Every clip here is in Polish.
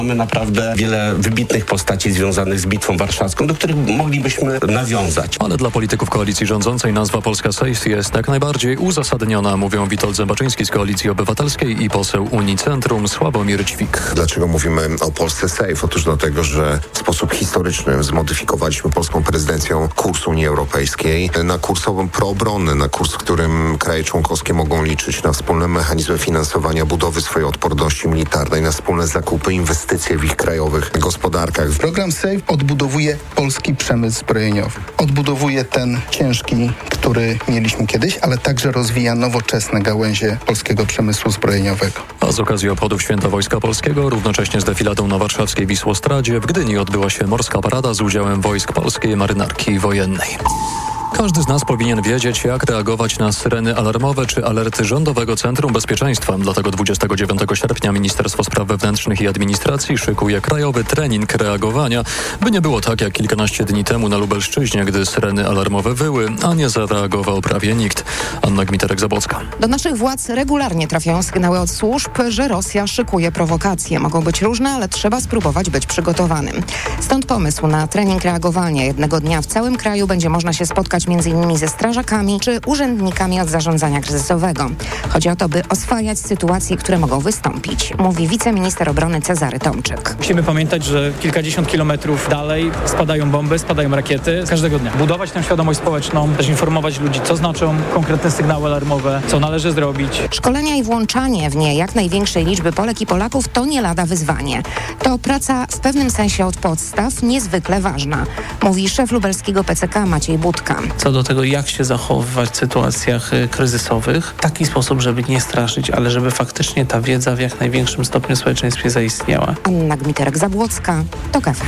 Mamy naprawdę wiele wybitnych postaci związanych z Bitwą Warszawską, do których moglibyśmy nawiązać. Ale dla polityków koalicji rządzącej nazwa Polska Safe jest jak najbardziej uzasadniona, mówią Witold Zembaczyński z Koalicji Obywatelskiej i poseł Unii Centrum Sławomir Ćwik. Dlaczego mówimy o Polsce Safe? Otóż dlatego, że w sposób historyczny zmodyfikowaliśmy polską prezydencją kurs Unii Europejskiej na kurs proobronny, na kurs, w którym kraje członkowskie mogą liczyć na wspólne mechanizmy finansowania budowy swojej odporności militarnej, na wspólne zakupy, inwestycje w ich krajowych gospodarkach. Program SAFE odbudowuje polski przemysł zbrojeniowy. Odbudowuje ten ciężki, który mieliśmy kiedyś, ale także rozwija nowoczesne gałęzie polskiego przemysłu zbrojeniowego. A z okazji obchodów Święta Wojska Polskiego, równocześnie z defiladą na warszawskiej Wisłostradzie, w Gdyni odbyła się morska parada z udziałem wojsk polskiej marynarki wojennej. Każdy z nas powinien wiedzieć, jak reagować na syreny alarmowe czy alerty Rządowego Centrum Bezpieczeństwa. Dlatego 29 sierpnia Ministerstwo Spraw Wewnętrznych i Administracji szykuje krajowy trening reagowania, by nie było tak jak kilkanaście dni temu na Lubelszczyźnie, gdy syreny alarmowe wyły, a nie zareagował prawie nikt. Anna Gmiterek-Zabłocka. Do naszych władz regularnie trafiają sygnały od służb, że Rosja szykuje prowokacje. Mogą być różne, ale trzeba spróbować być przygotowanym. Stąd pomysł na trening reagowania. Jednego dnia w całym kraju będzie można się spotkać m.in. ze strażakami czy urzędnikami od zarządzania kryzysowego. Chodzi o to, by oswajać sytuacje, które mogą wystąpić, mówi wiceminister obrony Cezary Tomczyk. Musimy pamiętać, że kilkadziesiąt kilometrów dalej spadają bomby, spadają rakiety każdego dnia. Budować tę świadomość społeczną, też informować ludzi, co znaczą konkretne sygnały alarmowe, co należy zrobić. Szkolenia i włączanie w nie jak największej liczby Polek i Polaków to nie lada wyzwanie. To praca w pewnym sensie od podstaw niezwykle ważna, mówi szef lubelskiego PCK Maciej Budka. Co do tego, jak się zachowywać w sytuacjach kryzysowych, w taki sposób, żeby nie straszyć, ale żeby faktycznie ta wiedza w jak największym stopniu w społeczeństwie zaistniała. Anna Gmiterek-Zabłocka, TOK FM.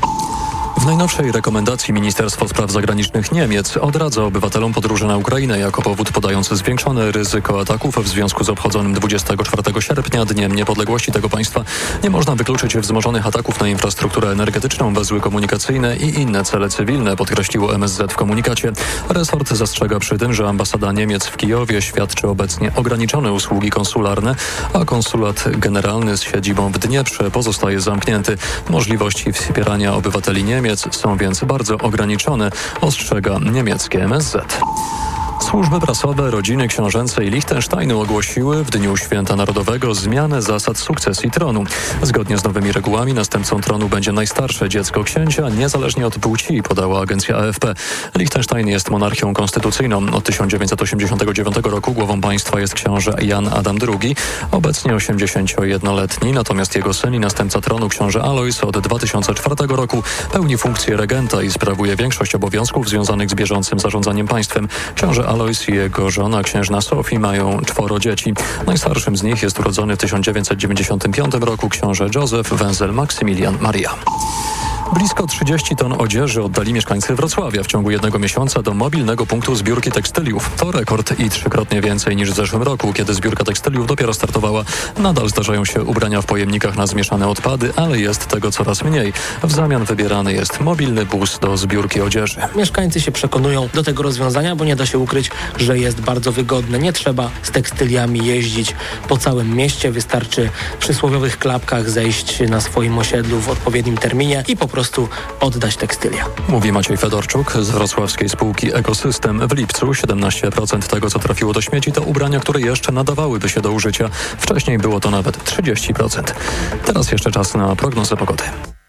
W najnowszej rekomendacji Ministerstwo Spraw Zagranicznych Niemiec odradza obywatelom podróży na Ukrainę jako powód podający zwiększone ryzyko ataków w związku z obchodzonym 24 sierpnia Dniem Niepodległości tego państwa. Nie można wykluczyć wzmożonych ataków na infrastrukturę energetyczną, węzły komunikacyjne i inne cele cywilne, podkreśliło MSZ w komunikacie. Resort zastrzega przy tym, że ambasada Niemiec w Kijowie świadczy obecnie ograniczone usługi konsularne, a konsulat generalny z siedzibą w Dnieprze pozostaje zamknięty. Możliwości wspierania obywateli Niemiec są więc bardzo ograniczone, ostrzega niemieckie MSZ. Służby prasowe rodziny książęcej Liechtensteinu ogłosiły w Dniu Święta Narodowego zmianę zasad sukcesji tronu. Zgodnie z nowymi regułami następcą tronu będzie najstarsze dziecko księcia, niezależnie od płci, podała agencja AFP. Liechtenstein jest monarchią konstytucyjną. Od 1989 roku głową państwa jest książę Jan Adam II, obecnie 81-letni, natomiast jego syn i następca tronu książę Alojz od 2004 roku pełni funkcję regenta i sprawuje większość obowiązków związanych z bieżącym zarządzaniem państwem. Książę Alojz i jego żona księżna Sofii mają 4 dzieci. Najstarszym z nich jest urodzony w 1995 roku książę Józef Wenzel Maksymilian Maria. Blisko 30 ton odzieży oddali mieszkańcy Wrocławia w ciągu jednego miesiąca do mobilnego punktu zbiórki tekstyliów. To rekord i 3-krotnie więcej niż w zeszłym roku, kiedy zbiórka tekstyliów dopiero startowała. Nadal zdarzają się ubrania w pojemnikach na zmieszane odpady, ale jest tego coraz mniej. W zamian wybierany jest mobilny bus do zbiórki odzieży. Mieszkańcy się przekonują do tego rozwiązania, bo nie da się ukryć, że jest bardzo wygodne. Nie trzeba z tekstyliami jeździć po całym mieście. Wystarczy w przysłowiowych klapkach zejść na swoim osiedlu w odpowiednim terminie i po prostu oddać tekstylia. Mówi Maciej Fedorczuk z wrocławskiej spółki Ekosystem. W lipcu 17% tego, co trafiło do śmieci, to ubrania, które jeszcze nadawałyby się do użycia. Wcześniej było to nawet 30%. Teraz jeszcze czas na prognozę pogody.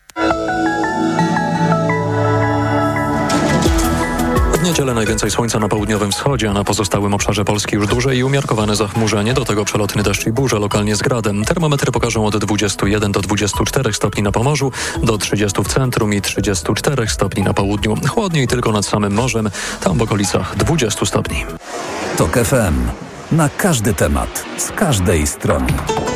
W niedzielę najwięcej słońca na południowym wschodzie, a na pozostałym obszarze Polski już dłużej i umiarkowane zachmurzenie, do tego przelotny deszcz i burze, lokalnie z gradem. Termometry pokażą od 21 do 24 stopni na Pomorzu, do 30 w centrum i 34 stopni na południu. Chłodniej tylko nad samym morzem, tam w okolicach 20 stopni. TOK FM. Na każdy temat, z każdej strony.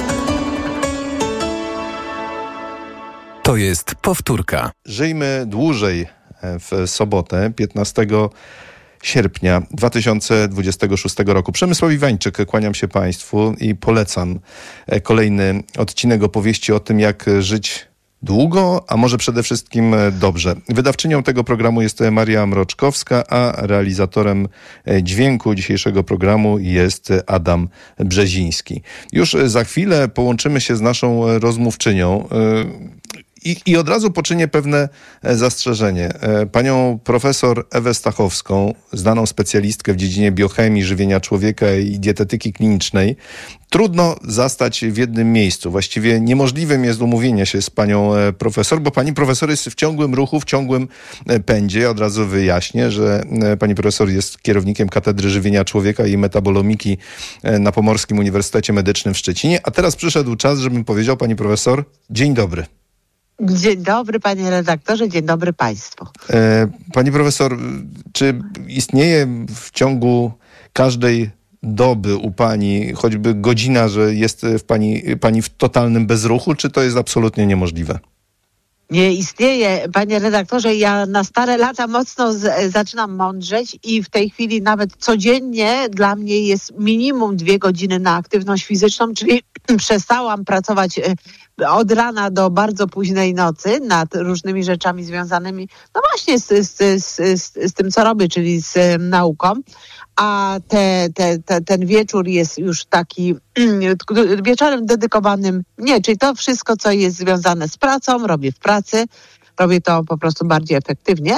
To jest powtórka. Żyjmy dłużej w sobotę, 15 sierpnia 2026 roku. Przemysław Iwańczyk, kłaniam się Państwu i polecam kolejny odcinek opowieści o tym, jak żyć długo, a może przede wszystkim dobrze. Wydawczynią tego programu jest Maria Mroczkowska, a realizatorem dźwięku dzisiejszego programu jest Adam Brzeziński. Już za chwilę połączymy się z naszą rozmówczynią. I od razu poczynię pewne zastrzeżenie. Panią profesor Ewę Stachowską, znaną specjalistkę w dziedzinie biochemii, żywienia człowieka i dietetyki klinicznej, trudno zastać w jednym miejscu. Właściwie niemożliwym jest umówienie się z panią profesor, bo pani profesor jest w ciągłym ruchu, w ciągłym pędzie. Ja od razu wyjaśnię, że pani profesor jest kierownikiem Katedry Żywienia Człowieka i Metabolomiki na Pomorskim Uniwersytecie Medycznym w Szczecinie. A teraz przyszedł czas, żebym powiedział pani profesor, dzień dobry. Dzień dobry, panie redaktorze, dzień dobry państwu. Pani profesor, czy istnieje w ciągu każdej doby u pani choćby godzina, że jest pani w totalnym bezruchu, czy to jest absolutnie niemożliwe? Nie istnieje, panie redaktorze, ja na stare lata mocno zaczynam mądrzeć i w tej chwili nawet codziennie dla mnie jest minimum 2 godziny na aktywność fizyczną, czyli przestałam pracować od rana do bardzo późnej nocy nad różnymi rzeczami związanymi, no właśnie z tym, co robię, czyli z nauką. A ten wieczór jest już taki wieczorem dedykowanym czyli to wszystko, co jest związane z pracą, robię w pracy, robię to po prostu bardziej efektywnie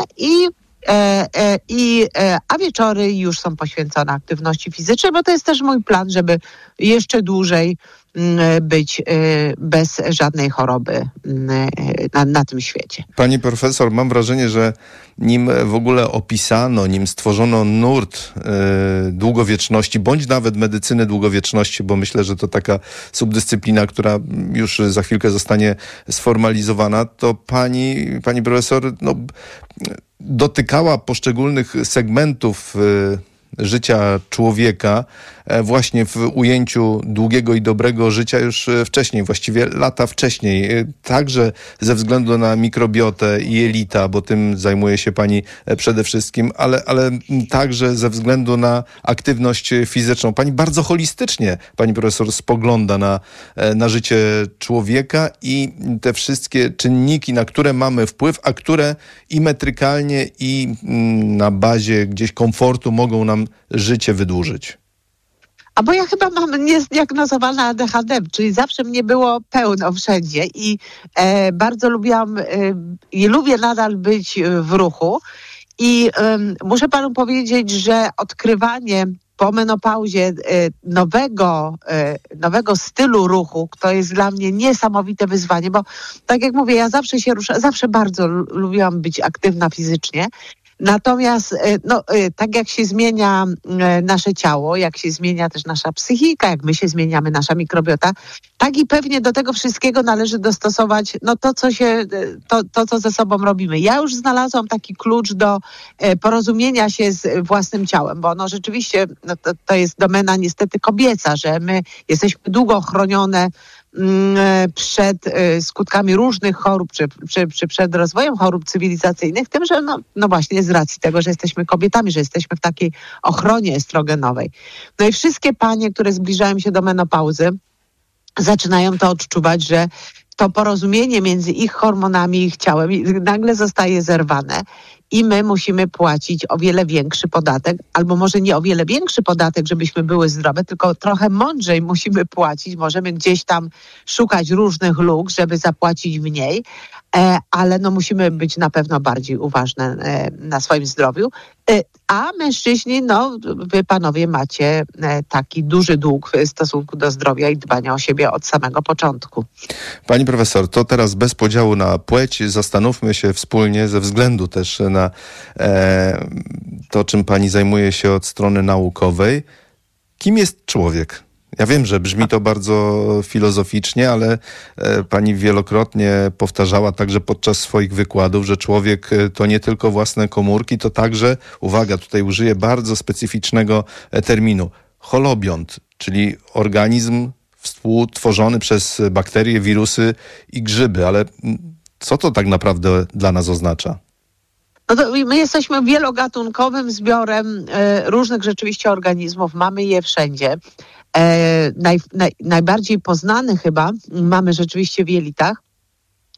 a wieczory już są poświęcone aktywności fizycznej, bo to jest też mój plan, żeby jeszcze dłużej być bez żadnej choroby na tym świecie. Pani profesor, mam wrażenie, że nim w ogóle opisano, nim stworzono nurt długowieczności, bądź nawet medycyny długowieczności, bo myślę, że to taka subdyscyplina, która już za chwilkę zostanie sformalizowana, to pani profesor dotykała poszczególnych segmentów życia człowieka właśnie w ujęciu długiego i dobrego życia już wcześniej, właściwie lata wcześniej. Także ze względu na mikrobiotę i jelita, bo tym zajmuje się pani przede wszystkim, ale także ze względu na aktywność fizyczną. Pani bardzo holistycznie, pani profesor, spogląda na życie człowieka i te wszystkie czynniki, na które mamy wpływ, a które i metrykalnie, i na bazie gdzieś komfortu mogą nam życie wydłużyć. A bo ja chyba mam niezdiagnozowane ADHD, czyli zawsze mnie było pełno wszędzie i bardzo lubiłam i lubię nadal być w ruchu. I muszę panu powiedzieć, że odkrywanie po menopauzie nowego stylu ruchu, to jest dla mnie niesamowite wyzwanie, bo tak jak mówię, ja zawsze się ruszam, zawsze bardzo lubiłam być aktywna fizycznie. Natomiast tak jak się zmienia nasze ciało, jak się zmienia też nasza psychika, jak my się zmieniamy, nasza mikrobiota, tak i pewnie do tego wszystkiego należy dostosować to, co ze sobą robimy. Ja już znalazłam taki klucz do porozumienia się z własnym ciałem, bo rzeczywiście to jest domena niestety kobieca, że my jesteśmy długo chronione przed skutkami różnych chorób, czy przed rozwojem chorób cywilizacyjnych, tym, że no właśnie z racji tego, że jesteśmy kobietami, że jesteśmy w takiej ochronie estrogenowej. No i wszystkie panie, które zbliżają się do menopauzy, zaczynają to odczuwać, że to porozumienie między ich hormonami i ich ciałem nagle zostaje zerwane i my musimy płacić o wiele większy podatek, albo może nie o wiele większy podatek, żebyśmy były zdrowe, tylko trochę mądrzej musimy płacić. Możemy gdzieś tam szukać różnych luk, żeby zapłacić mniej, ale musimy być na pewno bardziej uważne na swoim zdrowiu. A mężczyźni, wy panowie macie taki duży dług w stosunku do zdrowia i dbania o siebie od samego początku. Pani profesor, to teraz bez podziału na płeć zastanówmy się wspólnie, ze względu też na to, czym pani zajmuje się od strony naukowej. Kim jest człowiek? Ja wiem, że brzmi to bardzo filozoficznie, ale pani wielokrotnie powtarzała także podczas swoich wykładów, że człowiek to nie tylko własne komórki, to także, uwaga, tutaj użyję bardzo specyficznego terminu, holobiont, czyli organizm współtworzony przez bakterie, wirusy i grzyby. Ale co to tak naprawdę dla nas oznacza? My jesteśmy wielogatunkowym zbiorem różnych rzeczywiście organizmów. Mamy je wszędzie. Najbardziej poznany chyba mamy rzeczywiście w jelitach,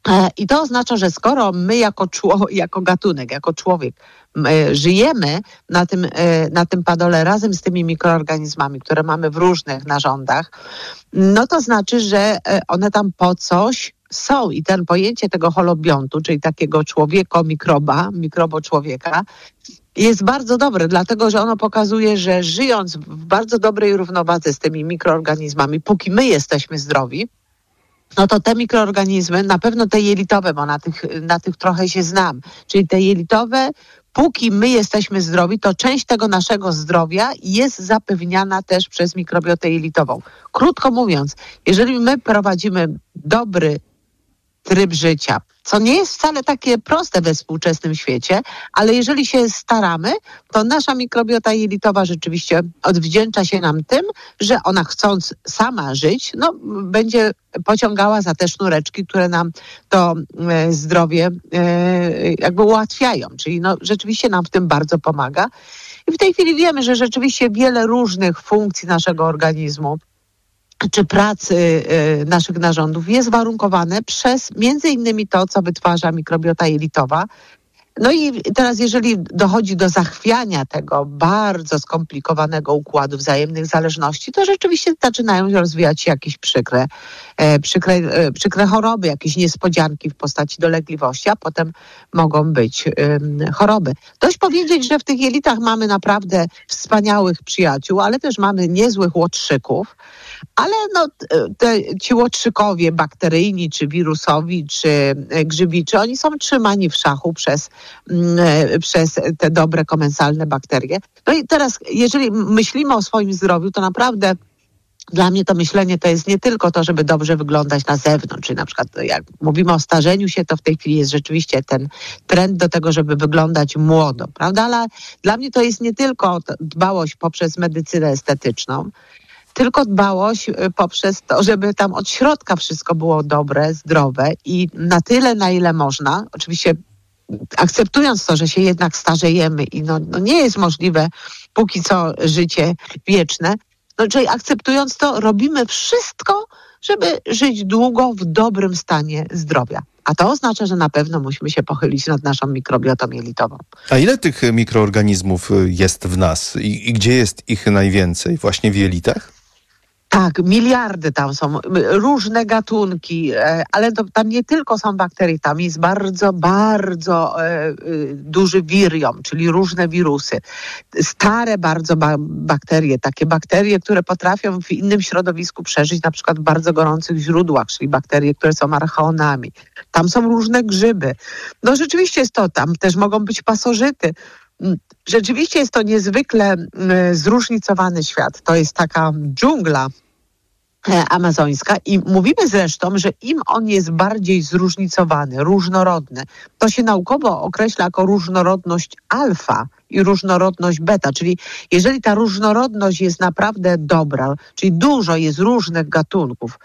I to oznacza, że skoro my jako gatunek, jako człowiek żyjemy na tym padole razem z tymi mikroorganizmami, które mamy w różnych narządach, no to znaczy, że one tam po coś są. I ten pojęcie tego holobiontu, czyli takiego mikrobo-człowieka, jest bardzo dobre, dlatego że ono pokazuje, że żyjąc w bardzo dobrej równowadze z tymi mikroorganizmami, póki my jesteśmy zdrowi, no to te mikroorganizmy, na pewno te jelitowe, bo na tych trochę się znam, czyli te jelitowe, póki my jesteśmy zdrowi, to część tego naszego zdrowia jest zapewniana też przez mikrobiotę jelitową. Krótko mówiąc, jeżeli my prowadzimy dobry tryb życia, co nie jest wcale takie proste we współczesnym świecie, ale jeżeli się staramy, to nasza mikrobiota jelitowa rzeczywiście odwdzięcza się nam tym, że ona chcąc sama żyć, no będzie pociągała za te sznureczki, które nam to zdrowie jakby ułatwiają. Czyli no, rzeczywiście nam w tym bardzo pomaga. I w tej chwili wiemy, że rzeczywiście wiele różnych funkcji naszego organizmu czy pracy naszych narządów jest warunkowane przez między innymi to, co wytwarza mikrobiota jelitowa. No i teraz jeżeli dochodzi do zachwiania tego bardzo skomplikowanego układu wzajemnych zależności, to rzeczywiście zaczynają rozwijać się jakieś przykre choroby, jakieś niespodzianki w postaci dolegliwości, a potem mogą być choroby. Dość powiedzieć, że w tych jelitach mamy naprawdę wspaniałych przyjaciół, ale też mamy niezłych łotrzyków, ale no, ci łotrzykowie bakteryjni, czy wirusowi, czy grzybiczy, oni są trzymani w szachu przez te dobre komensalne bakterie. No i teraz, jeżeli myślimy o swoim zdrowiu, to naprawdę dla mnie to myślenie to jest nie tylko to, żeby dobrze wyglądać na zewnątrz, czyli na przykład jak mówimy o starzeniu się, to w tej chwili jest rzeczywiście ten trend do tego, żeby wyglądać młodo, prawda? Ale dla mnie to jest nie tylko dbałość poprzez medycynę estetyczną, tylko dbałość poprzez to, żeby tam od środka wszystko było dobre, zdrowe i na tyle, na ile można, oczywiście akceptując to, że się jednak starzejemy i no nie jest możliwe póki co życie wieczne, no czyli akceptując to, robimy wszystko, żeby żyć długo w dobrym stanie zdrowia. A to oznacza, że na pewno musimy się pochylić nad naszą mikrobiotą jelitową. A ile tych mikroorganizmów jest w nas i gdzie jest ich najwięcej? Właśnie w jelitach? Tak, miliardy tam są, różne gatunki, ale tam nie tylko są bakterie, tam jest bardzo, bardzo duży wiriom, czyli różne wirusy. Stare bardzo bakterie, takie bakterie, które potrafią w innym środowisku przeżyć, na przykład w bardzo gorących źródłach, czyli bakterie, które są archeonami. Tam są różne grzyby. No rzeczywiście jest to, tam też mogą być pasożyty. Rzeczywiście jest to niezwykle zróżnicowany świat. To jest taka dżungla amazońska i mówimy zresztą, że im on jest bardziej zróżnicowany, różnorodny, to się naukowo określa jako różnorodność alfa i różnorodność beta, czyli jeżeli ta różnorodność jest naprawdę dobra, czyli dużo jest różnych gatunków,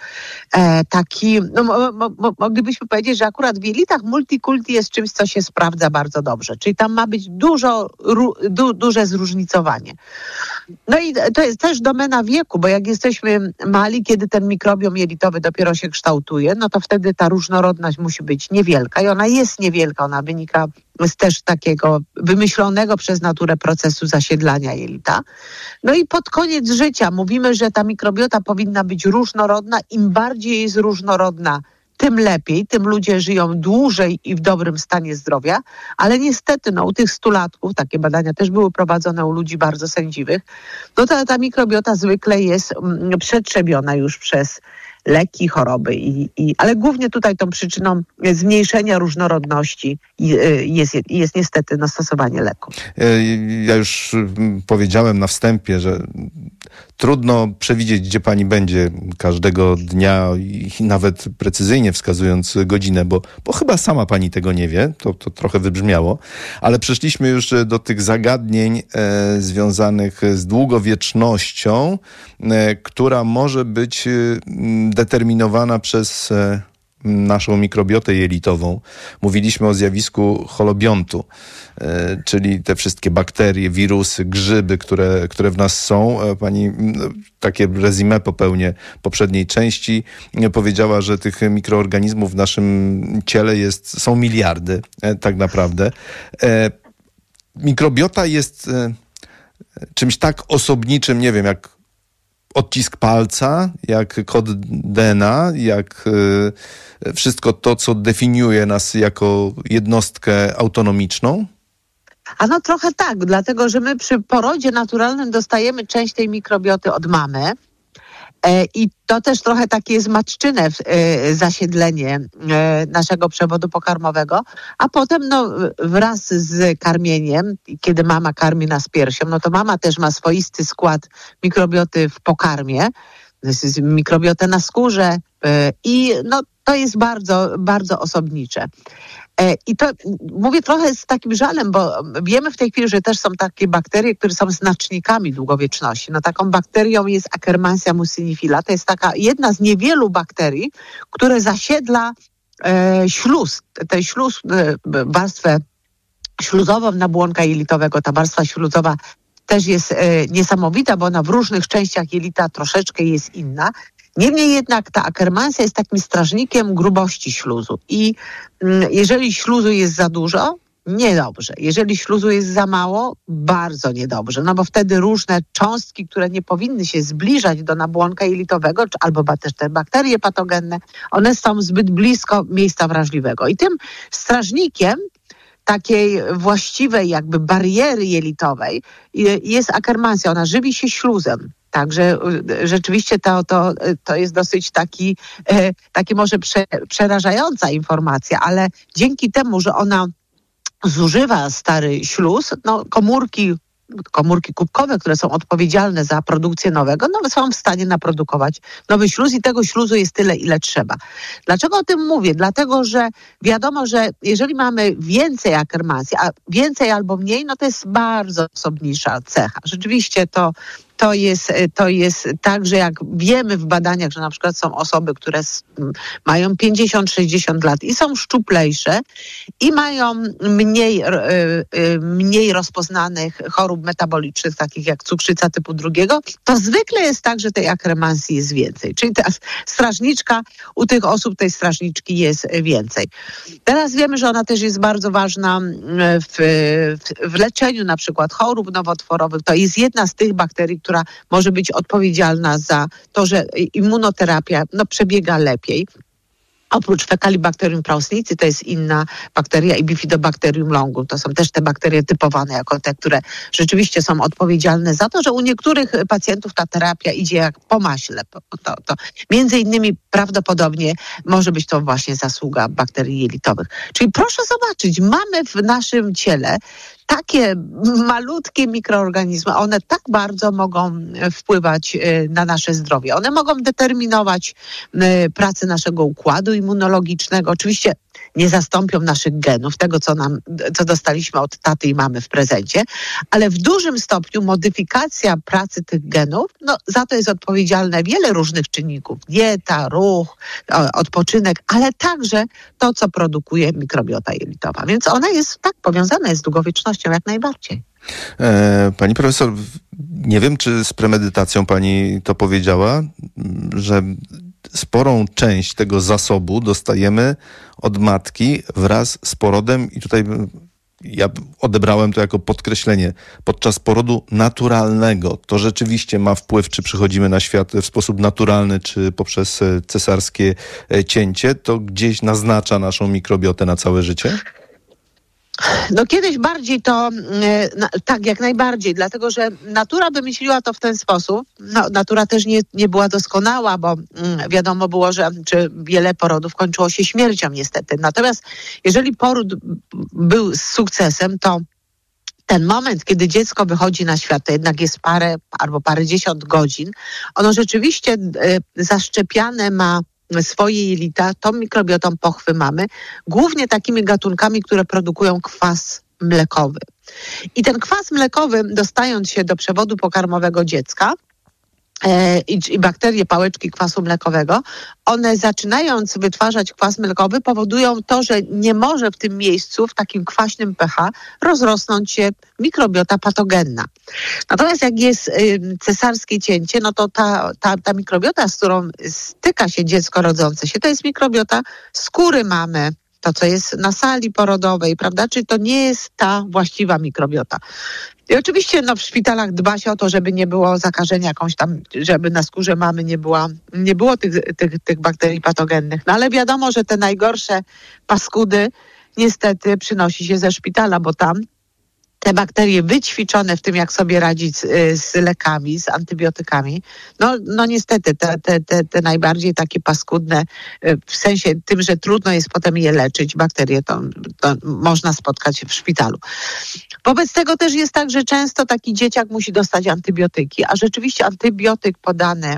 moglibyśmy powiedzieć, że akurat w jelitach multikulti jest czymś, co się sprawdza bardzo dobrze, czyli tam ma być duże zróżnicowanie. No i to jest też domena wieku, bo jak jesteśmy mali, kiedy ten mikrobiom jelitowy dopiero się kształtuje, no to wtedy ta różnorodność musi być niewielka i ona jest niewielka, ona wynika z też takiego wymyślonego przez naturę procesu zasiedlania jelita. No i pod koniec życia mówimy, że ta mikrobiota powinna być różnorodna. Im bardziej jest różnorodna, tym lepiej, tym ludzie żyją dłużej i w dobrym stanie zdrowia, ale niestety u tych 100-latków, takie badania też były prowadzone u ludzi bardzo sędziwych, no ta mikrobiota zwykle jest przetrzebiona już przez leki, choroby, ale głównie tutaj tą przyczyną zmniejszenia różnorodności jest niestety stosowanie leków. Ja już powiedziałem na wstępie, że trudno przewidzieć, gdzie pani będzie każdego dnia i nawet precyzyjnie wskazując godzinę, bo chyba sama pani tego nie wie, to trochę wybrzmiało, ale przeszliśmy już do tych zagadnień związanych z długowiecznością, która może być determinowana przez naszą mikrobiotę jelitową. Mówiliśmy o zjawisku holobiontu, czyli te wszystkie bakterie, wirusy, grzyby, które w nas są. Pani takie resume popełnię poprzedniej części. Powiedziała, że tych mikroorganizmów w naszym ciele są miliardy tak naprawdę. Mikrobiota jest czymś tak osobniczym, nie wiem, jak odcisk palca, jak kod DNA, jak wszystko to, co definiuje nas jako jednostkę autonomiczną? No trochę tak, dlatego że my przy porodzie naturalnym dostajemy część tej mikrobioty od mamy. I to też trochę takie jest matczyne zasiedlenie naszego przewodu pokarmowego, a potem wraz z karmieniem, kiedy mama karmi nas piersią, to mama też ma swoisty skład mikrobioty w pokarmie, mikrobiotę na skórze i to jest bardzo, bardzo osobnicze. I to mówię trochę z takim żalem, bo wiemy w tej chwili, że też są takie bakterie, które są znacznikami długowieczności. Taką bakterią jest Akkermansia mucinifila. To jest taka jedna z niewielu bakterii, które zasiedla śluz. Ten śluz, warstwę śluzową nabłonka jelitowego. Ta warstwa śluzowa też jest niesamowita, bo ona w różnych częściach jelita troszeczkę jest inna. Niemniej jednak ta Akkermansia jest takim strażnikiem grubości śluzu i jeżeli śluzu jest za dużo, niedobrze. Jeżeli śluzu jest za mało, bardzo niedobrze, bo wtedy różne cząstki, które nie powinny się zbliżać do nabłonka jelitowego, albo też te bakterie patogenne, one są zbyt blisko miejsca wrażliwego. I tym strażnikiem takiej właściwej jakby bariery jelitowej jest Akkermansia. Ona żywi się śluzem. Także rzeczywiście to jest dosyć taki może przerażająca informacja, ale dzięki temu, że ona zużywa stary śluz, komórki kubkowe, które są odpowiedzialne za produkcję nowego, są w stanie naprodukować nowy śluz i tego śluzu jest tyle, ile trzeba. Dlaczego o tym mówię? Dlatego, że wiadomo, że jeżeli mamy więcej Akkermansi, a więcej albo mniej, to jest bardzo osobnicza cecha. Rzeczywiście to jest tak, że jak wiemy w badaniach, że na przykład są osoby, które mają 50-60 lat i są szczuplejsze i mają mniej rozpoznanych chorób metabolicznych, takich jak cukrzyca typu 2, to zwykle jest tak, że tej Akkermansii jest więcej. Czyli ta strażniczka, u tych osób tej strażniczki jest więcej. Teraz wiemy, że ona też jest bardzo ważna w leczeniu na przykład chorób nowotworowych. To jest jedna z tych bakterii, która może być odpowiedzialna za to, że immunoterapia przebiega lepiej. Oprócz Fecalibacterium prausnicy to jest inna bakteria i Bifidobacterium longum. To są też te bakterie typowane jako te, które rzeczywiście są odpowiedzialne za to, że u niektórych pacjentów ta terapia idzie jak po maśle. To między innymi prawdopodobnie może być to właśnie zasługa bakterii jelitowych. Czyli proszę zobaczyć, mamy w naszym ciele takie malutkie mikroorganizmy, one tak bardzo mogą wpływać na nasze zdrowie. One mogą determinować pracę naszego układu immunologicznego. Oczywiście nie zastąpią naszych genów, tego co dostaliśmy od taty i mamy w prezencie, ale w dużym stopniu modyfikacja pracy tych genów, za to jest odpowiedzialne wiele różnych czynników. Dieta, ruch, odpoczynek, ale także to, co produkuje mikrobiota jelitowa. Więc ona jest tak powiązana jest z długowiecznością jak najbardziej. Pani profesor, nie wiem, czy z premedytacją pani to powiedziała, że sporą część tego zasobu dostajemy od matki wraz z porodem i tutaj ja odebrałem to jako podkreślenie. Podczas porodu naturalnego to rzeczywiście ma wpływ, czy przychodzimy na świat w sposób naturalny, czy poprzez cesarskie cięcie. To gdzieś naznacza naszą mikrobiotę na całe życie? Kiedyś bardziej to, tak, jak najbardziej, dlatego że natura wymyśliła to w ten sposób. Natura też nie była doskonała, bo wiadomo było, że wiele porodów kończyło się śmiercią niestety. Natomiast jeżeli poród był z sukcesem, to ten moment, kiedy dziecko wychodzi na świat, to jednak jest parę albo parędziesiąt godzin, ono rzeczywiście zaszczepiane ma swoje jelita, tą mikrobiotą pochwy mamy, głównie takimi gatunkami, które produkują kwas mlekowy. I ten kwas mlekowy, dostając się do przewodu pokarmowego dziecka, i bakterie pałeczki kwasu mlekowego, one zaczynając wytwarzać kwas mlekowy powodują to, że nie może w tym miejscu, w takim kwaśnym pH rozrosnąć się mikrobiota patogenna. Natomiast jak jest cesarskie cięcie, no to ta mikrobiota, z którą styka się dziecko rodzące się, to jest mikrobiota skóry mamy, to co jest na sali porodowej, prawda? Czyli to nie jest ta właściwa mikrobiota. I oczywiście w szpitalach dba się o to, żeby nie było zakażenia jakąś tam, żeby na skórze mamy nie było tych bakterii patogennych. No ale wiadomo, że te najgorsze paskudy niestety przynosi się ze szpitala, bo tam te bakterie wyćwiczone w tym, jak sobie radzić z lekami, z antybiotykami, no niestety te najbardziej takie paskudne, w sensie tym, że trudno jest potem je leczyć, bakterie to można spotkać w szpitalu. Wobec tego też jest tak, że często taki dzieciak musi dostać antybiotyki, a rzeczywiście antybiotyk podany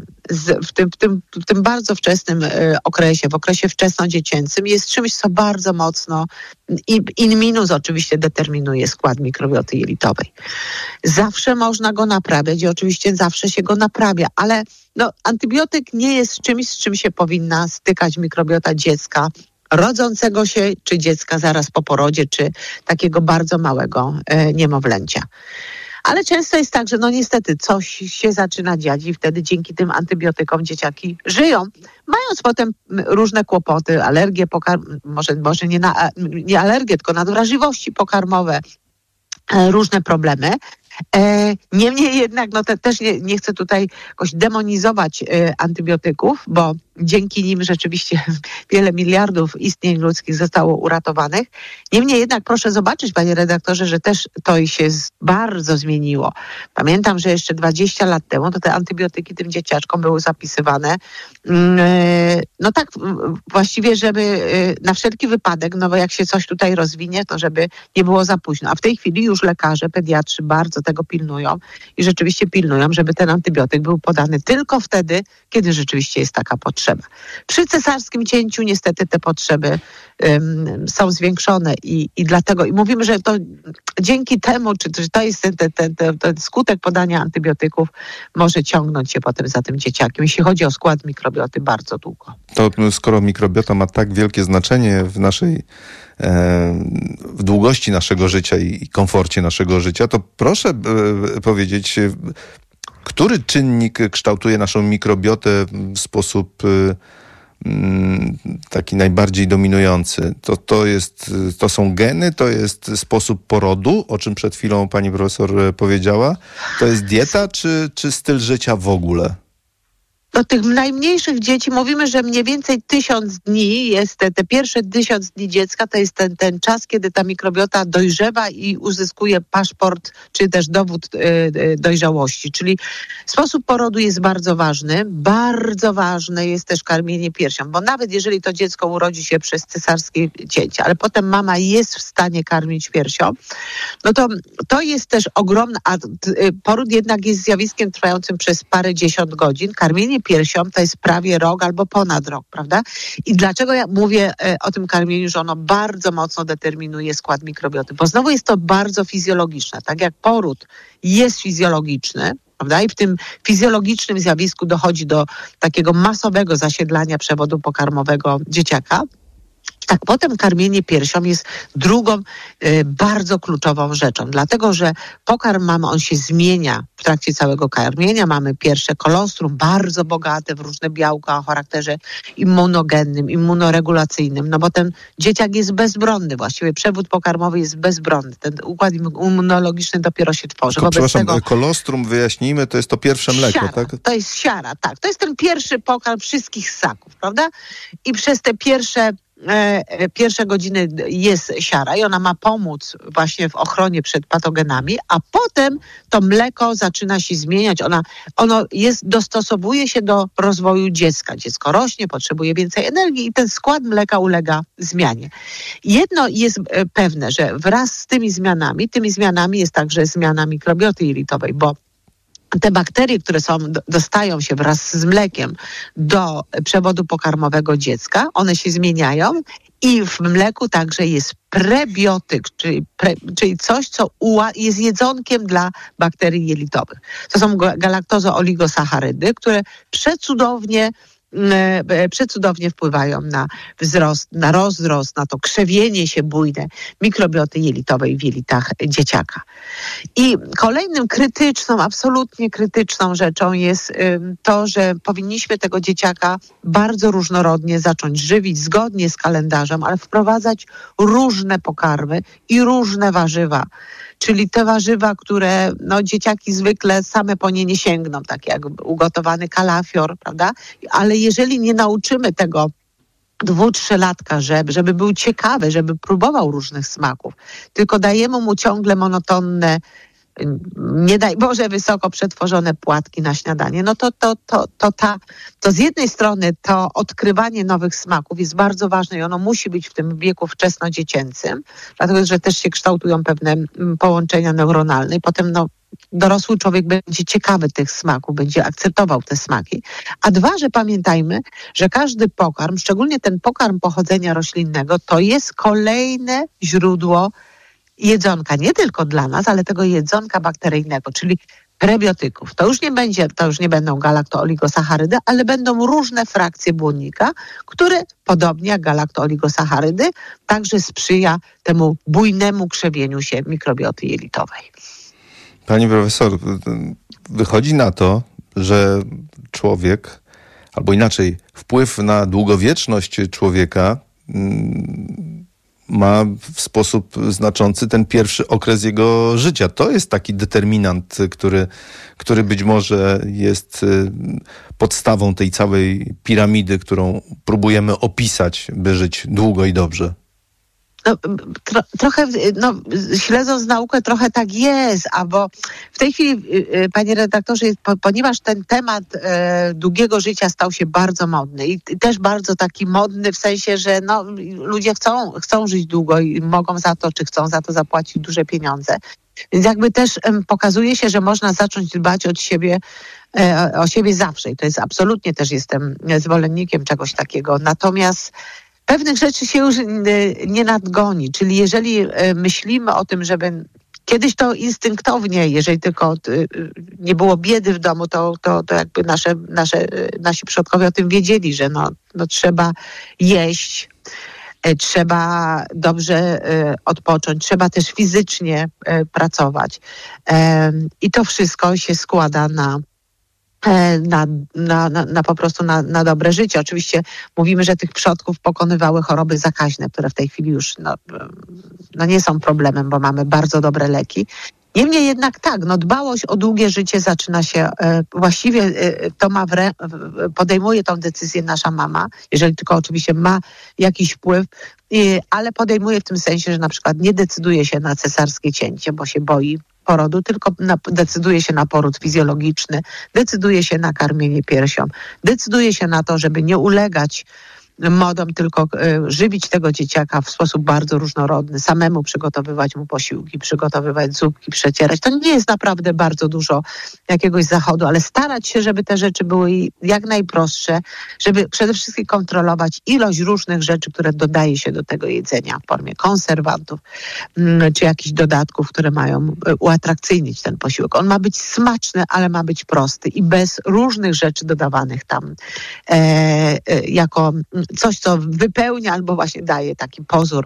w tym bardzo wczesnym okresie, w okresie wczesnodziecięcym jest czymś, co bardzo mocno in minus oczywiście determinuje skład mikrobioty jelitowej. Zawsze można go naprawiać i oczywiście zawsze się go naprawia, ale antybiotyk nie jest czymś, z czym się powinna stykać mikrobiota dziecka rodzącego się, czy dziecka zaraz po porodzie, czy takiego bardzo małego niemowlęcia. Ale często jest tak, że niestety coś się zaczyna dziać i wtedy dzięki tym antybiotykom dzieciaki żyją, mając potem różne kłopoty, alergie, może nie alergie, tylko nadwrażliwości pokarmowe, różne problemy. Niemniej jednak też nie chcę tutaj jakoś demonizować antybiotyków, bo dzięki nim rzeczywiście wiele miliardów istnień ludzkich zostało uratowanych. Niemniej jednak proszę zobaczyć, panie redaktorze, że też to się bardzo zmieniło. Pamiętam, że jeszcze 20 lat temu to te antybiotyki tym dzieciaczkom były zapisywane tak właściwie, żeby na wszelki wypadek, bo jak się coś tutaj rozwinie, to żeby nie było za późno. A w tej chwili już lekarze, pediatrzy bardzo tego pilnują i rzeczywiście pilnują, żeby ten antybiotyk był podany tylko wtedy, kiedy rzeczywiście jest taka potrzeba. Przy cesarskim cięciu niestety te potrzeby są zwiększone i dlatego, i mówimy, że to dzięki temu, czy to jest ten skutek podania antybiotyków może ciągnąć się potem za tym dzieciakiem, jeśli chodzi o skład mikrobioty bardzo długo. To skoro mikrobiota ma tak wielkie znaczenie w naszej w długości naszego życia i komforcie naszego życia, to proszę powiedzieć, który czynnik kształtuje naszą mikrobiotę w sposób taki najbardziej dominujący? To są geny, to jest sposób porodu, o czym przed chwilą pani profesor powiedziała, to jest dieta, czy styl życia w ogóle? Do tych najmniejszych dzieci mówimy, że mniej więcej 1000 dni jest te pierwsze 1000 dni dziecka, to jest ten czas, kiedy ta mikrobiota dojrzewa i uzyskuje paszport, czy też dowód dojrzałości. Czyli sposób porodu jest bardzo ważny. Bardzo ważne jest też karmienie piersią, bo nawet jeżeli to dziecko urodzi się przez cesarskie cięcie, ale potem mama jest w stanie karmić piersią, to jest też ogromne, a poród jednak jest zjawiskiem trwającym przez parędziesiąt godzin. Karmienie piersią to jest prawie rok albo ponad rok, prawda? I dlaczego ja mówię o tym karmieniu, że ono bardzo mocno determinuje skład mikrobioty? Bo znowu jest to bardzo fizjologiczne. Tak jak poród jest fizjologiczny, prawda? I w tym fizjologicznym zjawisku dochodzi do takiego masowego zasiedlania przewodu pokarmowego dzieciaka, tak potem karmienie piersią jest drugą bardzo kluczową rzeczą, dlatego że pokarm on się zmienia w trakcie całego karmienia. Mamy pierwsze kolostrum, bardzo bogate w różne białka o charakterze immunogennym, immunoregulacyjnym, bo ten dzieciak jest bezbronny, właściwie przewód pokarmowy jest bezbronny. Ten układ immunologiczny dopiero się tworzy. Kolostrum, wyjaśnijmy, to jest to pierwsze mleko, siara, tak? To jest siara, tak. To jest ten pierwszy pokarm wszystkich ssaków, prawda? I przez te pierwsze godziny jest siara i ona ma pomóc właśnie w ochronie przed patogenami, a potem to mleko zaczyna się zmieniać. Ono dostosowuje się do rozwoju dziecka. Dziecko rośnie, potrzebuje więcej energii i ten skład mleka ulega zmianie. Jedno jest pewne, że wraz z tymi zmianami jest także zmiana mikrobioty jelitowej, bo te bakterie, które dostają się wraz z mlekiem do przewodu pokarmowego dziecka, one się zmieniają I w mleku także jest prebiotyk, czyli coś, co jest jedzonkiem dla bakterii jelitowych. To są galaktozo-oligosacharydy, które przecudownie wpływają na wzrost, na rozrost, na to krzewienie się bujne mikrobioty jelitowej w jelitach dzieciaka. I kolejnym absolutnie krytyczną rzeczą jest to, że powinniśmy tego dzieciaka bardzo różnorodnie zacząć żywić zgodnie z kalendarzem, ale wprowadzać różne pokarmy i różne warzywa. Czyli te warzywa, które dzieciaki zwykle same po nie sięgną, tak jak ugotowany kalafior, prawda? Ale jeżeli nie nauczymy tego 2-3-latka, żeby był ciekawy, żeby próbował różnych smaków, tylko dajemy mu ciągle monotonne, nie daj Boże, wysoko przetworzone płatki na śniadanie, to z jednej strony to odkrywanie nowych smaków jest bardzo ważne i ono musi być w tym wieku wczesnodziecięcym, dlatego że też się kształtują pewne połączenia neuronalne i potem dorosły człowiek będzie ciekawy tych smaków, będzie akceptował te smaki. A dwa, że pamiętajmy, że każdy pokarm, szczególnie ten pokarm pochodzenia roślinnego, to jest kolejne źródło jedzonka, nie tylko dla nas, ale tego jedzonka bakteryjnego, czyli prebiotyków. To już nie będą galakto-oligosacharydy, ale będą różne frakcje błonnika, które podobnie jak galakto-oligosacharydy także sprzyja temu bujnemu krzewieniu się mikrobioty jelitowej. Pani profesor, wychodzi na to, że człowiek, albo inaczej, wpływ na długowieczność człowieka ma w sposób znaczący ten pierwszy okres jego życia. To jest taki determinant, który być może jest podstawą tej całej piramidy, którą próbujemy opisać, by żyć długo i dobrze. Trochę, śledząc naukę, trochę tak jest, bo w tej chwili, panie redaktorze, ponieważ ten temat długiego życia stał się bardzo modny i też bardzo taki modny w sensie, że ludzie chcą żyć długo i mogą za to, czy chcą za to zapłacić duże pieniądze. Więc jakby też pokazuje się, że można zacząć dbać o siebie zawsze i to jest absolutnie, też jestem zwolennikiem czegoś takiego. Natomiast pewnych rzeczy się już nie nadgoni, czyli jeżeli myślimy o tym, żeby kiedyś to instynktownie, jeżeli tylko nie było biedy w domu, to jakby nasi przodkowie o tym wiedzieli, że trzeba jeść, trzeba dobrze odpocząć, trzeba też fizycznie pracować. I to wszystko się składa po prostu na dobre życie. Oczywiście mówimy, że tych przodków pokonywały choroby zakaźne, które w tej chwili już nie są problemem, bo mamy bardzo dobre leki. Niemniej jednak tak, dbałość o długie życie zaczyna się, właściwie to podejmuje tą decyzję nasza mama, jeżeli tylko oczywiście ma jakiś wpływ, ale podejmuje w tym sensie, że na przykład nie decyduje się na cesarskie cięcie, bo się boi porodu, tylko decyduje się na poród fizjologiczny, decyduje się na karmienie piersią, decyduje się na to, żeby nie ulegać modom, tylko żywić tego dzieciaka w sposób bardzo różnorodny, samemu przygotowywać mu posiłki, przygotowywać zupki, przecierać. To nie jest naprawdę bardzo dużo jakiegoś zachodu, ale starać się, żeby te rzeczy były jak najprostsze, żeby przede wszystkim kontrolować ilość różnych rzeczy, które dodaje się do tego jedzenia w formie konserwantów czy jakichś dodatków, które mają uatrakcyjnić ten posiłek. On ma być smaczny, ale ma być prosty i bez różnych rzeczy dodawanych tam jako coś, co wypełnia albo właśnie daje taki pozór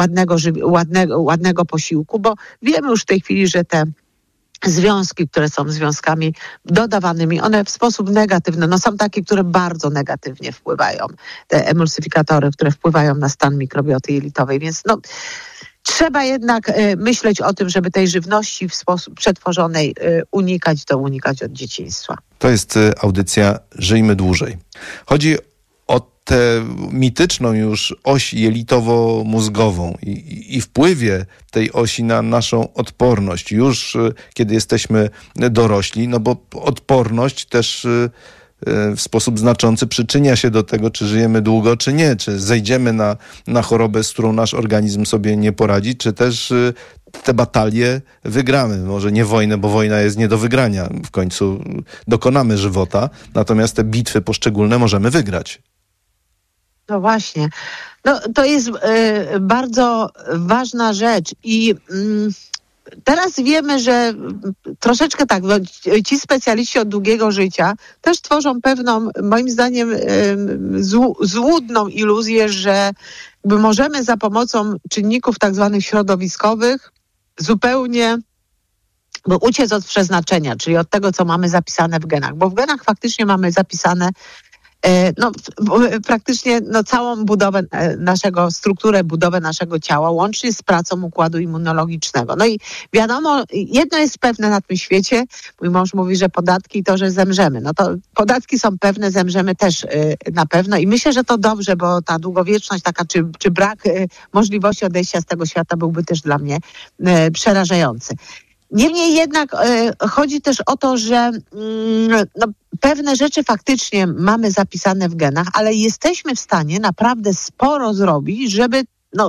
ładnego posiłku, bo wiemy już w tej chwili, że te związki, które są związkami dodawanymi, one w sposób negatywny, są takie, które bardzo negatywnie wpływają, te emulsyfikatory, które wpływają na stan mikrobioty jelitowej, więc trzeba jednak myśleć o tym, żeby tej żywności w sposób przetworzonej unikać od dzieciństwa. To jest audycja Żyjmy Dłużej. Chodzi o tę mityczną już oś jelitowo-mózgową i wpływie tej osi na naszą odporność już kiedy jesteśmy dorośli, bo odporność też w sposób znaczący przyczynia się do tego, czy żyjemy długo, czy nie, czy zejdziemy na chorobę, z którą nasz organizm sobie nie poradzi, czy też te batalie wygramy. Może nie wojnę, bo wojna jest nie do wygrania. W końcu dokonamy żywota, natomiast te bitwy poszczególne możemy wygrać. No właśnie. No, to jest bardzo ważna rzecz i teraz wiemy, że troszeczkę tak, ci specjaliści od długiego życia też tworzą pewną, moim zdaniem, złudną iluzję, że możemy za pomocą czynników tak zwanych środowiskowych zupełnie uciec od przeznaczenia, czyli od tego, co mamy zapisane w genach. Bo w genach faktycznie mamy zapisane praktycznie całą budowę strukturę, budowę naszego ciała, łącznie z pracą układu immunologicznego. No i wiadomo, jedno jest pewne na tym świecie, mój mąż mówi, że podatki to, że zemrzemy. No to podatki są pewne, zemrzemy też na pewno i myślę, że to dobrze, bo ta długowieczność taka, czy brak możliwości odejścia z tego świata byłby też dla mnie przerażający. Niemniej jednak chodzi też o to, że pewne rzeczy faktycznie mamy zapisane w genach, ale jesteśmy w stanie naprawdę sporo zrobić, żeby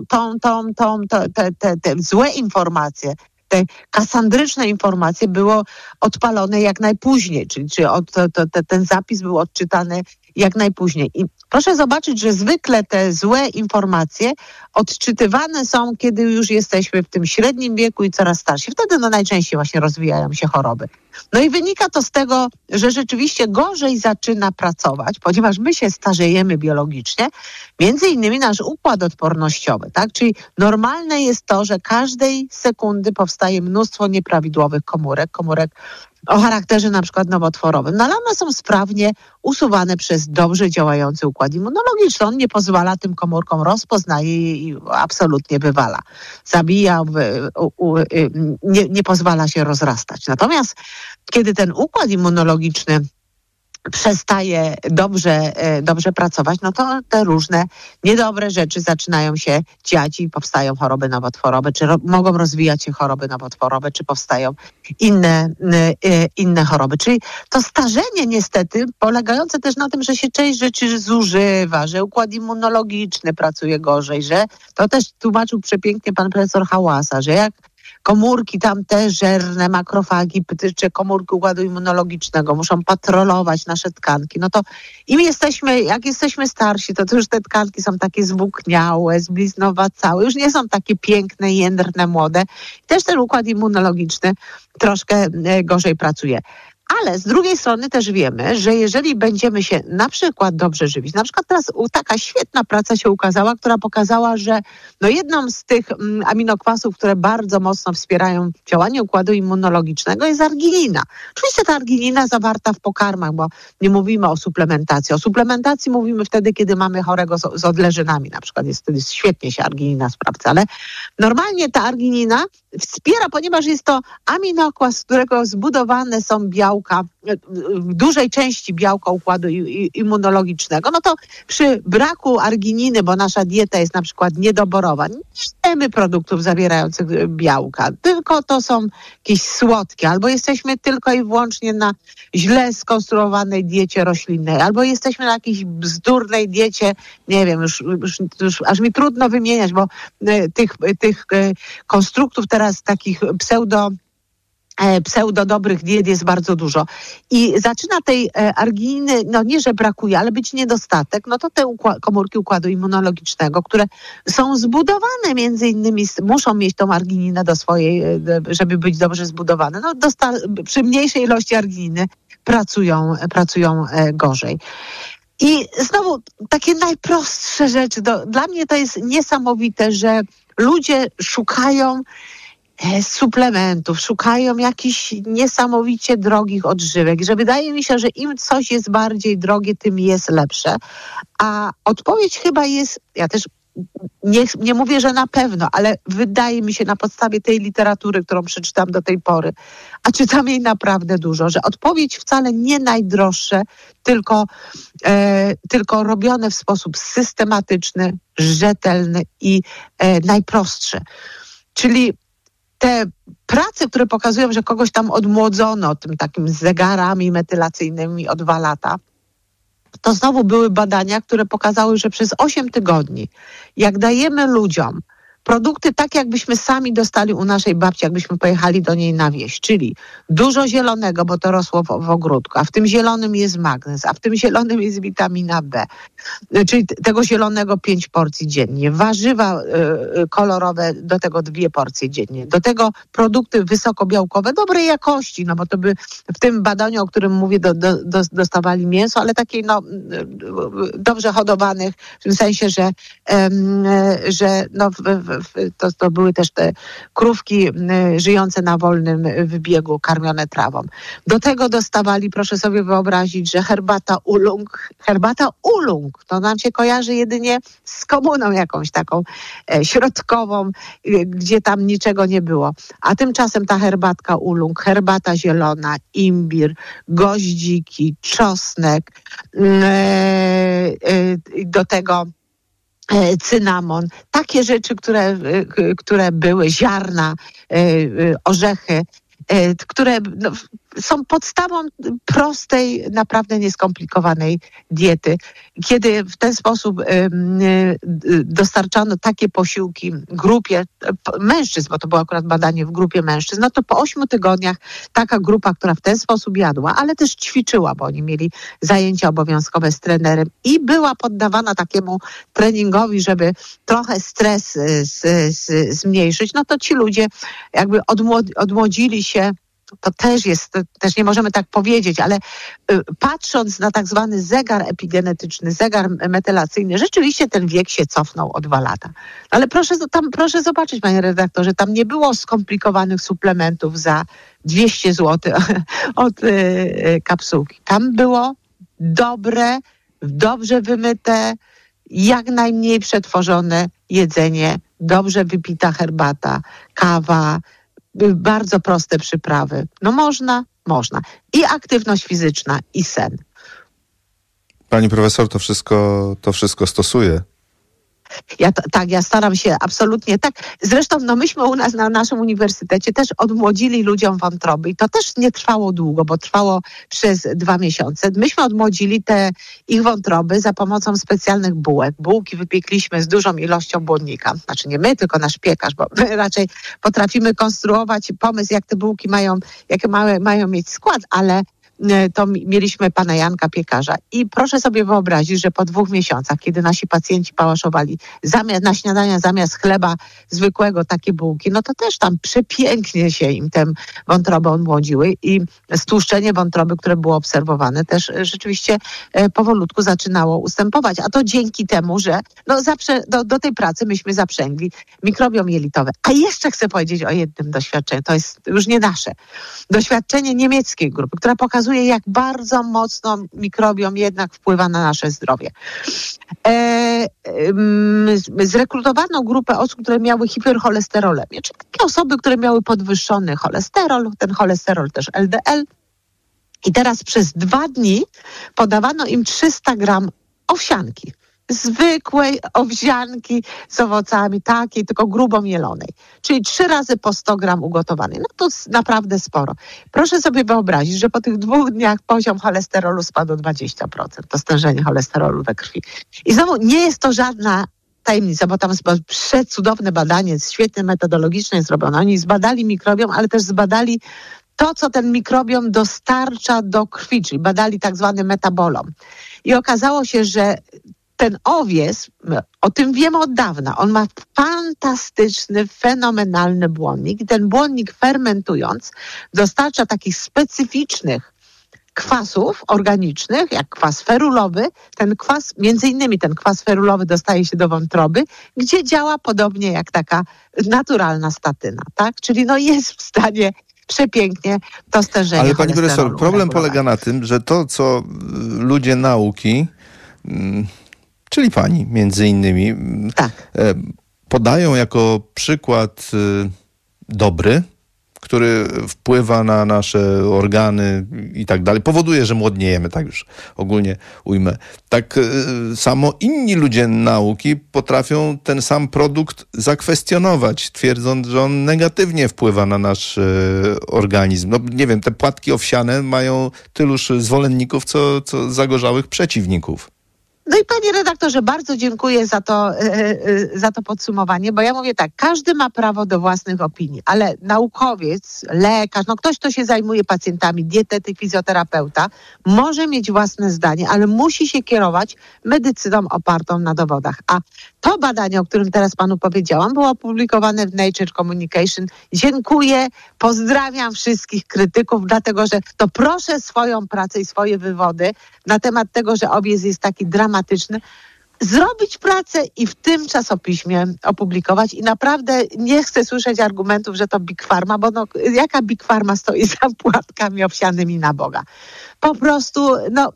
te złe informacje, te kasandryczne informacje było odpalone jak najpóźniej, czyli ten zapis był odczytany jak najpóźniej. I proszę zobaczyć, że zwykle te złe informacje odczytywane są, kiedy już jesteśmy w tym średnim wieku i coraz starsi. Wtedy najczęściej właśnie rozwijają się choroby. No i wynika to z tego, że rzeczywiście gorzej zaczyna pracować, ponieważ my się starzejemy biologicznie, między innymi nasz układ odpornościowy, tak? Czyli normalne jest to, że każdej sekundy powstaje mnóstwo nieprawidłowych komórek o charakterze na przykład nowotworowym. No ale one są sprawnie usuwane przez dobrze działający układ immunologiczny. On nie pozwala tym komórkom, rozpoznaje je i absolutnie wywala. Zabija, nie pozwala się rozrastać. Natomiast kiedy ten układ immunologiczny przestaje dobrze pracować, no to te różne niedobre rzeczy zaczynają się dziać i powstają choroby nowotworowe, czy mogą rozwijać się choroby nowotworowe, czy powstają inne choroby. Czyli to starzenie niestety polegające też na tym, że się część rzeczy zużywa, że układ immunologiczny pracuje gorzej, że to też tłumaczył przepięknie pan profesor Hałasa, że jak komórki tamte żerne, makrofagi, czy komórki układu immunologicznego muszą patrolować nasze tkanki. No to jak jesteśmy starsi, to już te tkanki są takie zwłókniałe, zbliznowacałe, już nie są takie piękne, jędrne, młode. Też ten układ immunologiczny troszkę gorzej pracuje. Ale z drugiej strony też wiemy, że jeżeli będziemy się na przykład dobrze żywić, na przykład teraz taka świetna praca się ukazała, która pokazała, że jedną z tych aminokwasów, które bardzo mocno wspierają działanie układu immunologicznego jest arginina. Oczywiście ta arginina zawarta w pokarmach, bo nie mówimy o suplementacji. O suplementacji mówimy wtedy, kiedy mamy chorego z odleżynami. Na przykład wtedy świetnie się arginina sprawdza, ale normalnie ta arginina wspiera, ponieważ jest to aminokwas, z którego zbudowane są białka, w dużej części białka układu immunologicznego, no to przy braku argininy, bo nasza dieta jest na przykład niedoborowa, nie jemy produktów zawierających białka, tylko to są jakieś słodkie, albo jesteśmy tylko i wyłącznie na źle skonstruowanej diecie roślinnej, albo jesteśmy na jakiejś bzdurnej diecie, nie wiem, już aż mi trudno wymieniać, bo tych konstruktów teraz takich pseudo dobrych diet jest bardzo dużo. I zaczyna tej argininy, nie że brakuje, ale być niedostatek, no to te komórki układu immunologicznego, które są zbudowane między innymi, muszą mieć tą argininę do swojej, żeby być dobrze zbudowane. Przy mniejszej ilości argininy pracują gorzej. I znowu takie najprostsze rzeczy. Dla mnie to jest niesamowite, że ludzie szukają suplementów, szukają jakichś niesamowicie drogich odżywek, że wydaje mi się, że im coś jest bardziej drogie, tym jest lepsze. A odpowiedź chyba jest, ja też nie mówię, że na pewno, ale wydaje mi się na podstawie tej literatury, którą przeczytam do tej pory, a czytam jej naprawdę dużo, że odpowiedź wcale nie najdroższe, tylko robione w sposób systematyczny, rzetelny i najprostszy. Czyli te prace, które pokazują, że kogoś tam odmłodzono tym takim zegarami metylacyjnymi o 2 lata, to znowu były badania, które pokazały, że przez 8 tygodni, jak dajemy ludziom produkty tak, jakbyśmy sami dostali u naszej babci, jakbyśmy pojechali do niej na wieś, czyli dużo zielonego, bo to rosło w ogródku, a w tym zielonym jest magnez, a w tym zielonym jest witamina B, czyli tego zielonego 5 porcji dziennie, warzywa kolorowe, do tego 2 porcje dziennie, do tego produkty wysokobiałkowe, dobrej jakości, no bo to by w tym badaniu, o którym mówię, dostawali mięso, ale takiej dobrze hodowanych, w tym sensie, że to były też te krówki żyjące na wolnym wybiegu, karmione trawą. Do tego dostawali, proszę sobie wyobrazić, że herbata ulung, to nam się kojarzy jedynie z komuną jakąś taką środkową, gdzie tam niczego nie było. A tymczasem ta herbatka ulung, herbata zielona, imbir, goździki, czosnek, do tego cynamon, takie rzeczy, które były, ziarna, orzechy, które są podstawą prostej, naprawdę nieskomplikowanej diety. Kiedy w ten sposób dostarczano takie posiłki grupie mężczyzn, bo to było akurat badanie w grupie mężczyzn, no to po 8 tygodniach taka grupa, która w ten sposób jadła, ale też ćwiczyła, bo oni mieli zajęcia obowiązkowe z trenerem i była poddawana takiemu treningowi, żeby trochę stres zmniejszyć, no to ci ludzie jakby odmłodzili się. To też nie możemy tak powiedzieć, ale patrząc na tak zwany zegar epigenetyczny, zegar metylacyjny, rzeczywiście ten wiek się cofnął o 2 lata. Ale proszę zobaczyć, panie redaktorze, tam nie było skomplikowanych suplementów za 200 zł od kapsułki. Tam było dobre, dobrze wymyte, jak najmniej przetworzone jedzenie, dobrze wypita herbata, kawa, bardzo proste przyprawy. No można. I aktywność fizyczna, i sen. Pani profesor to wszystko stosuje. Ja staram się absolutnie tak. Zresztą myśmy u nas na naszym uniwersytecie też odmłodzili ludziom wątroby i to też nie trwało długo, bo trwało przez 2 miesiące. Myśmy odmłodzili te ich wątroby za pomocą specjalnych bułek. Bułki wypiekliśmy z dużą ilością błonnika. Znaczy nie my, tylko nasz piekarz, bo my raczej potrafimy konstruować pomysł, jak te bułki mają mieć skład, ale to mieliśmy pana Janka piekarza i proszę sobie wyobrazić, że po 2 miesiącach, kiedy nasi pacjenci pałaszowali na śniadania zamiast chleba zwykłego takie bułki, no to też tam przepięknie się im te wątroby odmłodziły i stłuszczenie wątroby, które było obserwowane, też rzeczywiście powolutku zaczynało ustępować, a to dzięki temu, że zawsze do tej pracy myśmy zaprzęgli mikrobiom jelitowy. A jeszcze chcę powiedzieć o jednym doświadczeniu, to jest już nie nasze, doświadczenie niemieckiej grupy, która pokazuje, jak bardzo mocno mikrobiom jednak wpływa na nasze zdrowie. Zrekrutowano grupę osób, które miały hipercholesterolemię, czyli takie osoby, które miały podwyższony cholesterol, ten cholesterol też LDL. I teraz przez 2 dni podawano im 300 gram owsianki. Zwykłej owsianki z owocami, takiej, tylko grubo mielonej. Czyli 3 razy po 100 gram ugotowanej. No to naprawdę sporo. Proszę sobie wyobrazić, że po tych 2 dniach poziom cholesterolu spadł o 20%. To stężenie cholesterolu we krwi. I znowu nie jest to żadna tajemnica, bo tam jest przecudowne badanie, świetnie metodologicznie zrobione. Oni zbadali mikrobiom, ale też zbadali to, co ten mikrobiom dostarcza do krwi, czyli badali tak zwany metabolom. I okazało się, że ten owiec, o tym wiemy od dawna, on ma fantastyczny, fenomenalny błonnik i ten błonnik fermentując dostarcza takich specyficznych kwasów organicznych, jak kwas ferulowy. Ten kwas, między innymi ten kwas ferulowy dostaje się do wątroby, gdzie działa podobnie jak taka naturalna statyna, tak? Czyli jest w stanie przepięknie to stężenie Ale pani profesor, problem regulować. polega na tym, że to, co ludzie nauki, czyli pani między innymi, tak, podają jako przykład dobry, który wpływa na nasze organy i tak dalej, powoduje, że młodniejemy, tak już ogólnie ujmę. Tak samo inni ludzie nauki potrafią ten sam produkt zakwestionować, twierdząc, że on negatywnie wpływa na nasz organizm. Nie wiem, te płatki owsiane mają tyluż zwolenników, co zagorzałych przeciwników. No i panie redaktorze, bardzo dziękuję za to podsumowanie, bo ja mówię tak, każdy ma prawo do własnych opinii, ale naukowiec, lekarz, ktoś, kto się zajmuje pacjentami, dietetyk, fizjoterapeuta, może mieć własne zdanie, ale musi się kierować medycyną opartą na dowodach. A to badanie, o którym teraz panu powiedziałam, było opublikowane w Nature Communication. Dziękuję, pozdrawiam wszystkich krytyków, dlatego że to proszę swoją pracę i swoje wywody na temat tego, że obiez jest taki dramatyczny, zrobić pracę i w tym czasopiśmie opublikować. I naprawdę nie chcę słyszeć argumentów, że to Big Pharma, bo jaka Big Pharma stoi za płatkami owsianymi na Boga? Po prostu,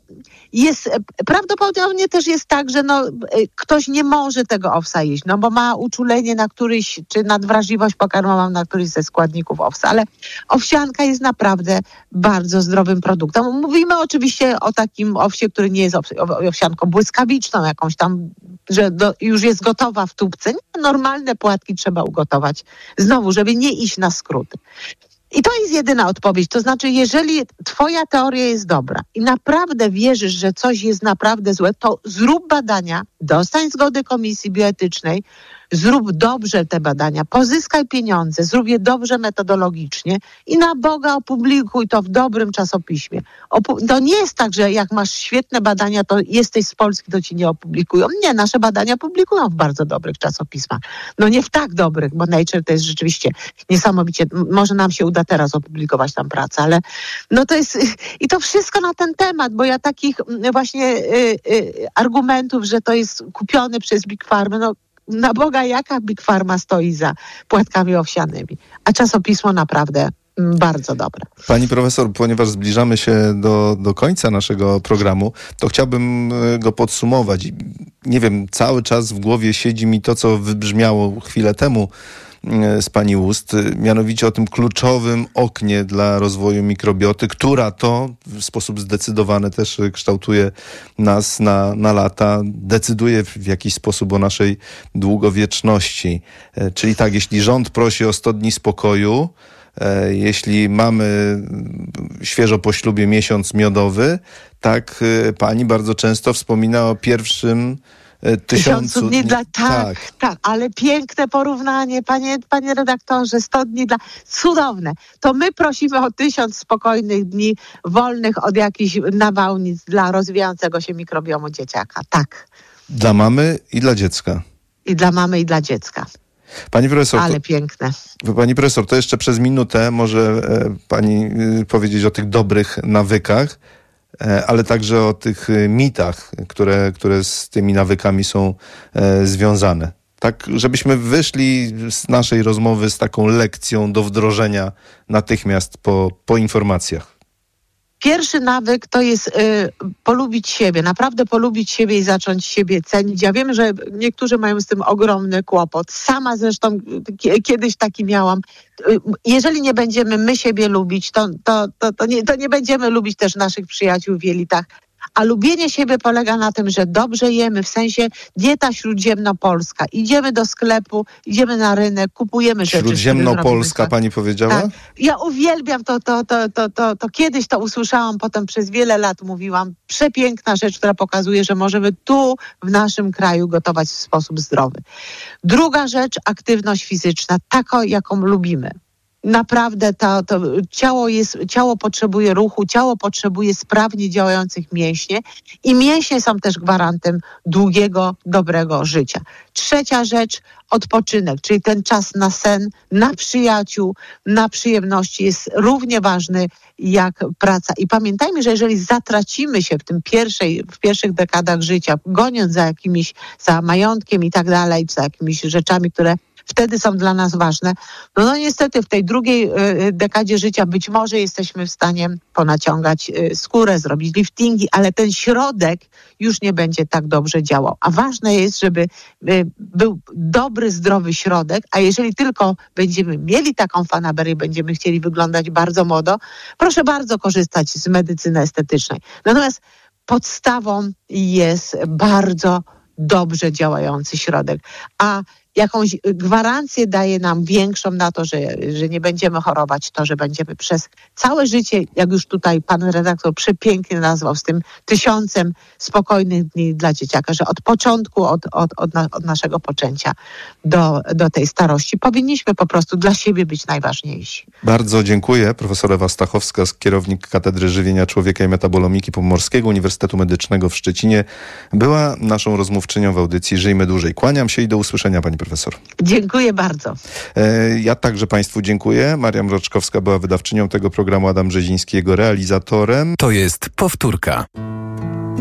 jest, prawdopodobnie też jest tak, że ktoś nie może tego owsa jeść, bo ma uczulenie na któryś, czy nadwrażliwość pokarmową na któryś ze składników owsa, ale owsianka jest naprawdę bardzo zdrowym produktem. Mówimy oczywiście o takim owsie, który nie jest owsianką błyskawiczną, jakąś tam, że już jest gotowa w tubce. Normalne płatki trzeba ugotować. Znowu, żeby nie iść na skróty. I to jest jedyna odpowiedź. To znaczy, jeżeli twoja teoria jest dobra i naprawdę wierzysz, że coś jest naprawdę złe, to zrób badania, dostań zgody Komisji Bioetycznej, zrób dobrze te badania, pozyskaj pieniądze, zrób je dobrze metodologicznie i na Boga opublikuj to w dobrym czasopiśmie. To nie jest tak, że jak masz świetne badania, to jesteś z Polski, to ci nie opublikują. Nie, nasze badania publikują w bardzo dobrych czasopismach. Nie w tak dobrych, bo Nature to jest rzeczywiście niesamowicie, może nam się uda teraz opublikować tam pracę, ale to jest, i to wszystko na ten temat, bo ja takich właśnie argumentów, że to jest kupiony przez Big Pharma, na Boga, jaka Big Pharma stoi za płatkami owsianymi. A czasopismo naprawdę bardzo dobre. Pani profesor, ponieważ zbliżamy się do końca naszego programu, to chciałbym go podsumować. Nie wiem, cały czas w głowie siedzi mi to, co wybrzmiało chwilę temu z pani ust, mianowicie o tym kluczowym oknie dla rozwoju mikrobioty, która to w sposób zdecydowany też kształtuje nas na lata, decyduje w jakiś sposób o naszej długowieczności. Czyli tak, jeśli rząd prosi o 100 dni spokoju, jeśli mamy świeżo po ślubie miesiąc miodowy, tak pani bardzo często wspomina o pierwszym 1000 dni tak, ale piękne porównanie, panie redaktorze, 100 dni cudowne. To my prosimy o 1000 spokojnych dni wolnych od jakichś nawałnic dla rozwijającego się mikrobiomu dzieciaka. Tak. Dla mamy i dla dziecka. I dla mamy i dla dziecka. Pani profesor, ale piękne. Pani profesor, to jeszcze przez minutę może pani powiedzieć o tych dobrych nawykach, ale także o tych mitach, które z tymi nawykami są związane. Tak, żebyśmy wyszli z naszej rozmowy z taką lekcją do wdrożenia natychmiast po informacjach. Pierwszy nawyk to jest polubić siebie, naprawdę polubić siebie i zacząć siebie cenić. Ja wiem, że niektórzy mają z tym ogromny kłopot. Sama zresztą kiedyś taki miałam. Jeżeli nie będziemy my siebie lubić, to nie będziemy lubić też naszych przyjaciół w jelitach. A lubienie siebie polega na tym, że dobrze jemy, w sensie dieta śródziemnopolska. Idziemy do sklepu, idziemy na rynek, kupujemy rzeczy. Śródziemnopolska pani powiedziała? Tak. Ja uwielbiam to kiedyś to usłyszałam, potem przez wiele lat mówiłam. Przepiękna rzecz, która pokazuje, że możemy tu w naszym kraju gotować w sposób zdrowy. Druga rzecz, aktywność fizyczna, taką jaką lubimy. Naprawdę to ciało potrzebuje ruchu, ciało potrzebuje sprawnie działających mięśnie i mięśnie są też gwarantem długiego, dobrego życia. Trzecia rzecz, odpoczynek, czyli ten czas na sen, na przyjaciół, na przyjemności jest równie ważny jak praca. I pamiętajmy, że jeżeli zatracimy się w pierwszych dekadach życia, goniąc za majątkiem i tak dalej, za jakimiś rzeczami, które wtedy są dla nas ważne. No niestety w tej drugiej dekadzie życia być może jesteśmy w stanie ponaciągać skórę, zrobić liftingi, ale ten środek już nie będzie tak dobrze działał. A ważne jest, żeby był dobry, zdrowy środek, a jeżeli tylko będziemy mieli taką fanaberię, będziemy chcieli wyglądać bardzo młodo, proszę bardzo korzystać z medycyny estetycznej. Natomiast podstawą jest bardzo dobrze działający środek. A jakąś gwarancję daje nam większą na to, że nie będziemy chorować, to, że będziemy przez całe życie, jak już tutaj pan redaktor przepięknie nazwał, z tym 1000 spokojnych dni dla dzieciaka, że od początku, od naszego poczęcia do tej starości powinniśmy po prostu dla siebie być najważniejsi. Bardzo dziękuję. Profesor Ewa Stachowska, kierownik Katedry Żywienia Człowieka i Metabolomiki Pomorskiego Uniwersytetu Medycznego w Szczecinie, była naszą rozmówczynią w audycji Żyjmy Dłużej. Kłaniam się i do usłyszenia, pani profesor. Dziękuję bardzo. Ja także państwu dziękuję. Maria Mroczkowska była wydawczynią tego programu, Adam Brzeziński jego realizatorem. To jest powtórka.